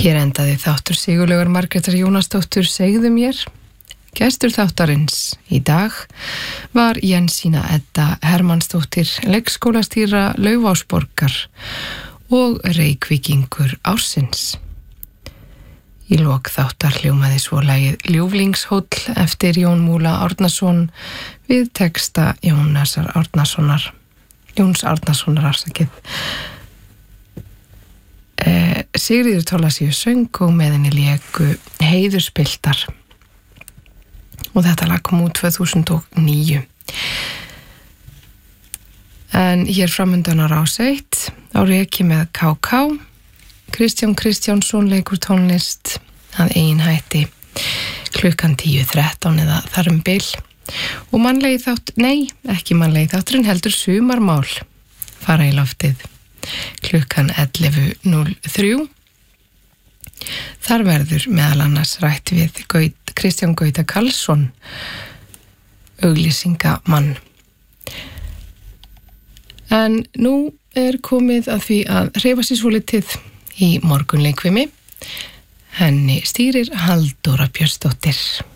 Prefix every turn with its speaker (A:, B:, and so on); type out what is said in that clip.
A: Hér endaði þáttur Sigurlaugar Margrétar Jónasdóttur Segðu mér. Gestur þáttarins í dag var Jensína Edda Hermannsdóttir, leikskólastýra Laufásborgar og Reykvíkingur ársins. Í lok þáttar hljómaði svo lagið Ljúflingshóll eftir Jón Múla Árnason við texta Jóns Árnasonar afsakið. Sigríður Thorlacius söng og með henni léku Heiðurspiltar og þetta lag kom út 2009. En hér framundan á Rás 1 á Reki með KK. Kristján Kristjánsson leikur tónlist að eigin hætti klukkan 10:13 eða þar bil. Og ekki mannlegi þátturinn heldur Sumarmál fara í loftið klukkan 11:03. Þar verður meðal annars rætt við Kristján Gauta Karlsson, auglýsingamann. En nú er komið að því að hreyfa sér svolítið í morgunleikfimi. Henni stýrir Halldóra Björnsdóttir.